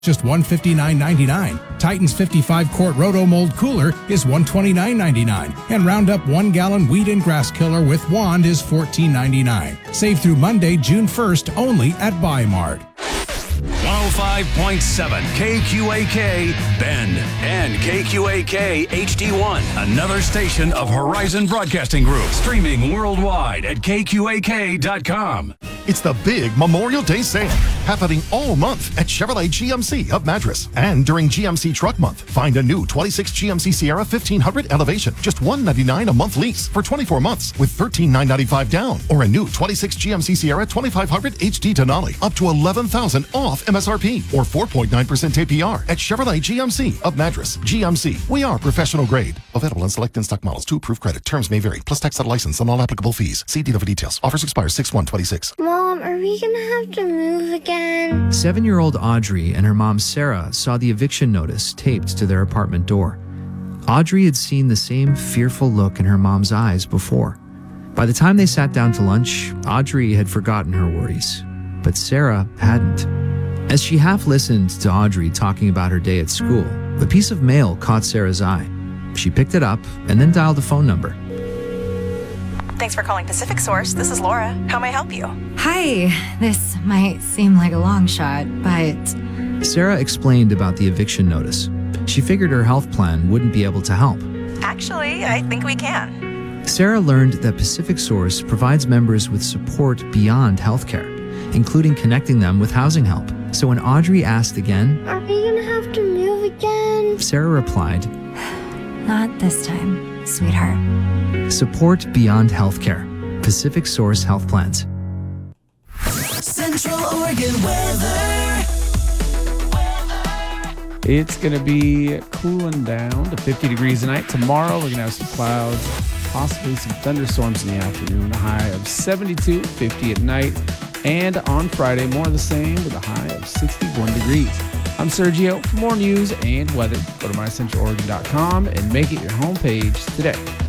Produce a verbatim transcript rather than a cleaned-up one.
just one hundred fifty-nine dollars and ninety-nine cents. Titan's fifty-five quart Roto-Mold Cooler is one hundred twenty-nine dollars and ninety-nine cents. And Roundup one gallon Weed and Grass Killer with Wand is fourteen dollars and ninety-nine cents. Save through Monday, June first, only at Buy Mart. one oh five point seven K Q A K Bend and K Q A K H D one, another station of Horizon Broadcasting Group, streaming worldwide at K Q A K dot com. It's the big Memorial Day sale happening all month at Chevrolet G M C of Madras. And during G M C Truck Month, find a new twenty-six G M C Sierra fifteen hundred Elevation, just one hundred ninety-nine dollars a month lease for twenty-four months with thirteen thousand nine hundred ninety-five dollars down. Or a new twenty-six G M C Sierra twenty-five hundred H D Denali, up to eleven thousand dollars off M S R P or four point nine percent A P R at Chevrolet G M C of Madras. G M C, we are professional grade. Available on select in-stock models. To approved credit. Terms may vary. Plus tax out license and all applicable fees. See dealer for details. Offers expire six one twenty-six. Mom, are we gonna have to move again? Seven-year-old Audrey and her mom Sarah saw the eviction notice taped to their apartment door. Audrey had seen the same fearful look in her mom's eyes before. By the time they sat down to lunch, Audrey had forgotten her worries, but Sarah hadn't. As she half listened to Audrey talking about her day at school, a piece of mail caught Sarah's eye. She picked it up and then dialed a phone number. Thanks for calling Pacific Source. This is Laura. How may I help you? Hi. This might seem like a long shot, but... Sarah explained about the eviction notice. She figured her health plan wouldn't be able to help. Actually, I think we can. Sarah learned that Pacific Source provides members with support beyond healthcare, including connecting them with housing help. So when Audrey asked again, Are we gonna have to move again? Sarah replied, Not this time, sweetheart. Support beyond healthcare. Pacific Source Health Plans. Central Oregon weather. It's going to be cooling down to fifty degrees tonight. Tomorrow, we're going to have some clouds, possibly some thunderstorms in the afternoon. A high of seventy-two, fifty at night. And on Friday, more of the same with a high of sixty-one degrees. I'm Sergio. For more news and weather, go to my central oregon dot com and make it your homepage today.